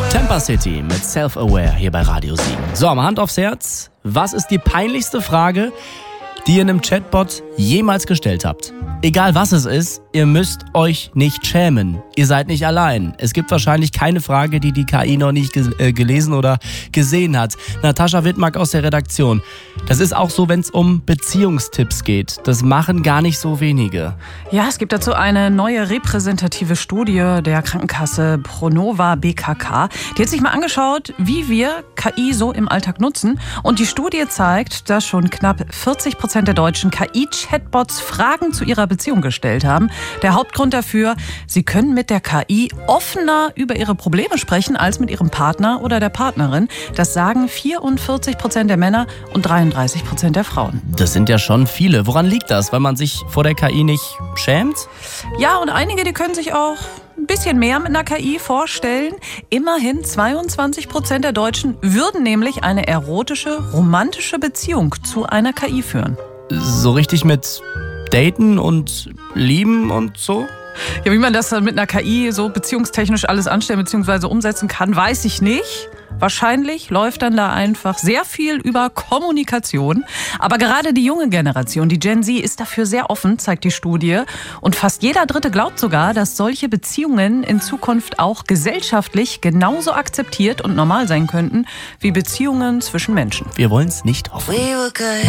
Temper City mit Self-Aware hier bei Radio Siegen. So, mal Hand aufs Herz. Was ist die peinlichste Frage, die ihr einem Chatbot jemals gestellt habt? Egal was es ist, ihr müsst euch nicht schämen. Ihr seid nicht allein. Es gibt wahrscheinlich keine Frage, die KI noch nicht gelesen oder gesehen hat. Natascha Wittmark aus der Redaktion. Das ist auch so, wenn es um Beziehungstipps geht. Das machen gar nicht so wenige. Ja, es gibt dazu eine neue repräsentative Studie der Krankenkasse Pronova BKK. Die hat sich mal angeschaut, wie wir KI so im Alltag nutzen. Und die Studie zeigt, dass schon knapp 40% der Deutschen KI-Chatbots Fragen zu ihrer Beziehung gestellt haben. Der Hauptgrund dafür, sie können mit der KI offener über ihre Probleme sprechen als mit ihrem Partner oder der Partnerin. Das sagen 44% der Männer und 33% der Frauen. Das sind ja schon viele. Woran liegt das? Weil man sich vor der KI nicht schämt? Ja, und einige, die können sich auch ein bisschen mehr mit einer KI vorstellen. Immerhin 22% der Deutschen würden nämlich eine erotische, romantische Beziehung zu einer KI führen. So richtig mit Daten und Lieben und so? Ja, wie man das dann mit einer KI so beziehungstechnisch alles anstellen bzw. umsetzen kann, weiß ich nicht. Wahrscheinlich läuft dann da einfach sehr viel über Kommunikation. Aber gerade die junge Generation, die Gen Z, ist dafür sehr offen, zeigt die Studie. Und fast jeder Dritte glaubt sogar, dass solche Beziehungen in Zukunft auch gesellschaftlich genauso akzeptiert und normal sein könnten wie Beziehungen zwischen Menschen. Wir wollen es nicht hoffen.